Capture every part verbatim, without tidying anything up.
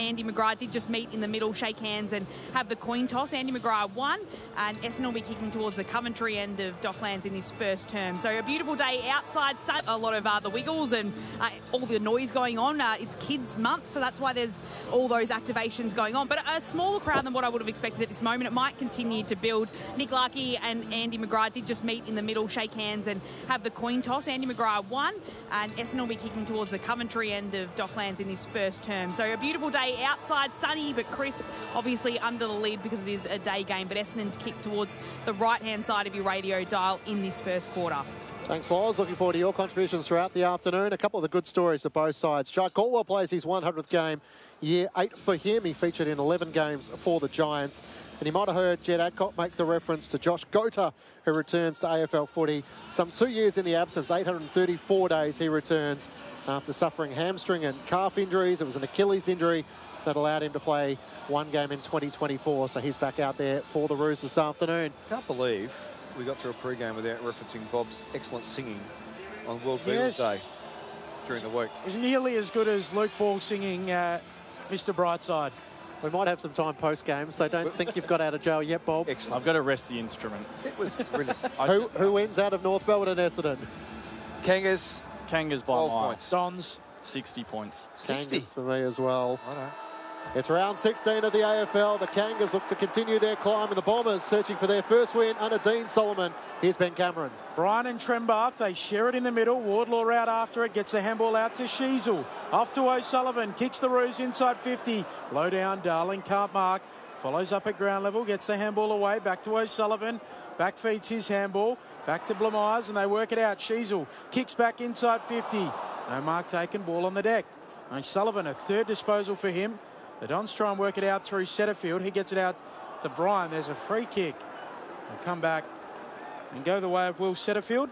Andy McGrath did just meet in the middle, shake hands and have the coin toss. Andy McGrath won, and Essendon will be kicking towards the Coventry end of Docklands in this first term. So a beautiful day outside, sun, a lot of uh, the wiggles and uh, all the noise going on. Uh, it's Kids Month, so that's why there's all those activations going on. But a smaller crowd than what I would have expected at this moment. It might continue to build. Nick Larkey and Andy McGrath did just meet in the middle, shake hands and have the coin toss. Andy McGrath won, and Essendon will be kicking towards the Coventry end of Docklands in this first term. So a beautiful day outside, sunny but crisp, obviously under the lid because it is a day game, but Essendon to kick towards the right-hand side of your radio dial in this first quarter. Thanks, Loz. Looking forward to your contributions throughout the afternoon. A couple of the good stories of both sides. Jack Caldwell plays his one hundredth game, year eight for him. He featured in eleven games for the Giants. And you might have heard Jed Adcock make the reference to Josh Gota, who returns to A F L footy. Some two years in the absence, eight hundred thirty-four days he returns after suffering hamstring and calf injuries. It was an Achilles injury that allowed him to play one game in twenty twenty-four. So he's back out there for the Roos this afternoon. Can't believe we got through a pre-game without referencing Bob's excellent singing on World Yes. Beatles Day during the week. It was nearly as good as Luke Ball singing uh, Mister Brightside. We might have some time post-game, so don't think you've got out of jail yet, Bob. Excellent. I've got to rest the instrument. It was brilliant. Who, who wins out of North Melbourne and Essendon? Kangas, Kangas by twelve mile. points. Dons. sixty points. sixty. Kangas for me as well. Righto. It's round sixteen of the A F L. The Kangas look to continue their climb, and the Bombers searching for their first win under Dean Solomon. Here's Ben Cameron. Brian and Trembath, they share it in the middle. Wardlaw out after it, gets the handball out to Sheasel. Off to O'Sullivan, kicks the Roos inside fifty. Low down, Darling can't mark. Follows up at ground level, gets the handball away. Back to O'Sullivan. Back feeds his handball. Back to Blamires, and they work it out. Sheasel kicks back inside fifty. No mark taken, ball on the deck. O'Sullivan, a third disposal for him. The Dons try and work it out through Setterfield. He gets it out to Brian. There's a free kick. They'll come back and go the way of Will Setterfield.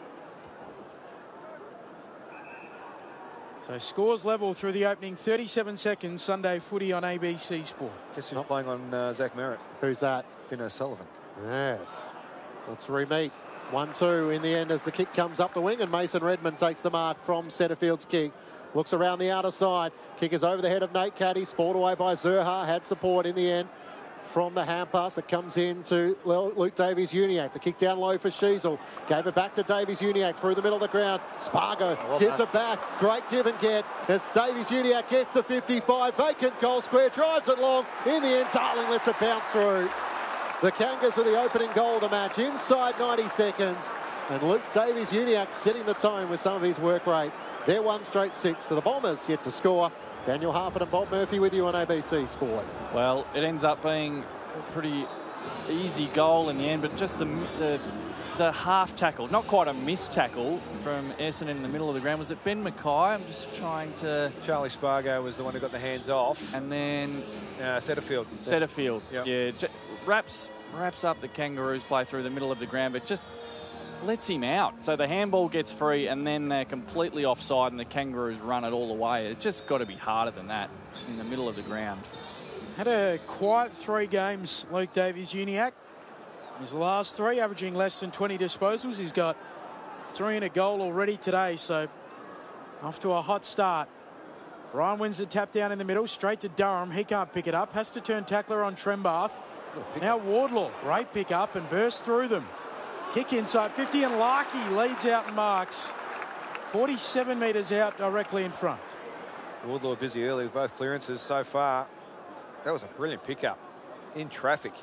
So scores level through the opening thirty-seven seconds. Sunday footy on A B C Sport. Guess who's playing on uh, Zach Merritt? Who's that? Finn O'Sullivan. Yes. Let's re-meet. one two in the end as the kick comes up the wing, and Mason Redmond takes the mark from Setterfield's kick. Looks around the outer side. Kick is over the head of Nate Caddy. Sport away by Zerha. Had support in the end from the hand pass. It comes in to Luke Davies-Uniacke. The kick down low for Sheasel. Gave it back to Davies-Uniacke through the middle of the ground. Spargo well gives done. it back. Great give and get as Davies-Uniacke gets to fifty-five. Vacant goal square. Drives it long. In the end, Darling lets it bounce through. The Kangas with the opening goal of the match inside ninety seconds. And Luke Davies-Uniacke setting the tone with some of his work rate. They're one straight six to the Bombers yet to score. Daniel Harford and Bob Murphy with you on A B C Sport. Well, it ends up being a pretty easy goal in the end, but just the the, the half tackle, not quite a missed tackle from Essendon in the middle of the ground. Was it Ben Mackay? I'm just trying to... Charlie Spargo was the one who got the hands off. And then... Uh, Setterfield. Setterfield. Yep. Yeah, j wraps, wraps up the Kangaroos play through the middle of the ground, but just lets him out. So the handball gets free, and then they're completely offside, and the Kangaroos run it all the way. It's just got to be harder than that in the middle of the ground. Had a quiet three games, Luke Davies-Uniacke. His last three, averaging less than twenty disposals. He's got three and a goal already today, so off to a hot start. Brian wins the tap down in the middle, straight to Durham. He can't pick it up, has to turn tackler on Trembath. Now Wardlaw, great pick up and burst through them. Kick inside fifty, and Larkey leads out and marks. forty-seven metres out directly in front. Wardlaw busy early with both clearances so far. That was a brilliant pickup in traffic.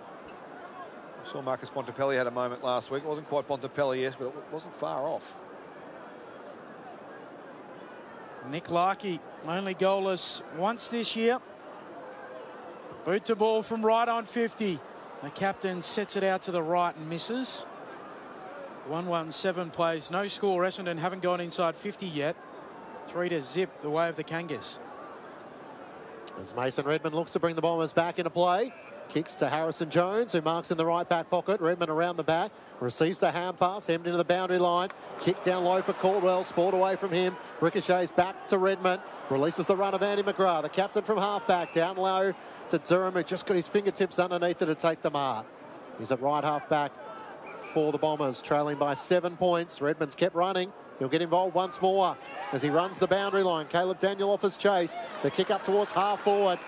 I saw Marcus Bontempelli had a moment last week. It wasn't quite Bontempelli, yes, but it wasn't far off. Nick Larkey, only goalless once this year. Boot to ball from right on fifty. The captain sets it out to the right and misses. one one seven plays, no score. Essendon haven't gone inside fifty yet. Three to zip the way of the Kangas. As Mason Redmond looks to bring the Bombers back into play. Kicks to Harrison Jones, who marks in the right back pocket. Redmond around the back. Receives the hand pass. Hemmed into the boundary line. Kick down low for Caldwell. Sport away from him. Ricochets back to Redmond. Releases the run of Andy McGrath, the captain from half-back. Down low to Durham, who just got his fingertips underneath it to take the mark. He's at right half-back for the Bombers, trailing by seven points. Redmond's kept running. He'll get involved once more as he runs the boundary line. Caleb Daniel offers chase. The kick up towards half forward.